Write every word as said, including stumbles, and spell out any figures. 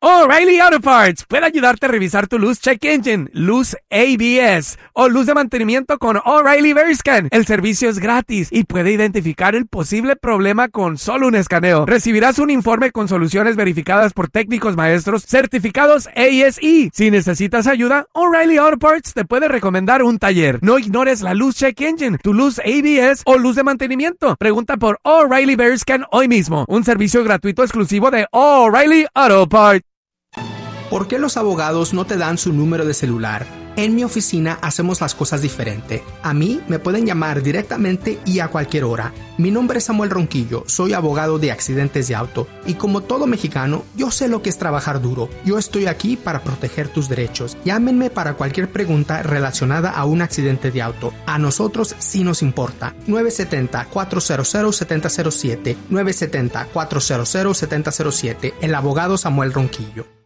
O'Reilly Auto Parts puede ayudarte a revisar tu luz check engine, luz A B S o luz de mantenimiento con O'Reilly VeriScan. El servicio es gratis y puede identificar el posible problema con solo un escaneo. Recibirás un informe con soluciones verificadas por técnicos maestros certificados A S E. Si necesitas ayuda, O'Reilly Auto Parts te puede recomendar un taller. No ignores la luz check engine, tu luz A B S o luz de mantenimiento. Pregunta por O'Reilly VeriScan hoy mismo. Un servicio gratuito exclusivo de O'Reilly Auto Parts. ¿Por qué los abogados no te dan su número de celular? En mi oficina hacemos las cosas diferente. A mí me pueden llamar directamente y a cualquier hora. Mi nombre es Samuel Ronquillo, soy abogado de accidentes de auto y como todo mexicano, yo sé lo que es trabajar duro. Yo estoy aquí para proteger tus derechos. Llámenme para cualquier pregunta relacionada a un accidente de auto. A nosotros sí nos importa. nueve siete cero, cuatro cero cero, siete cero cero siete, nueve siete cero, cuatro cero cero, siete cero siete, el abogado Samuel Ronquillo.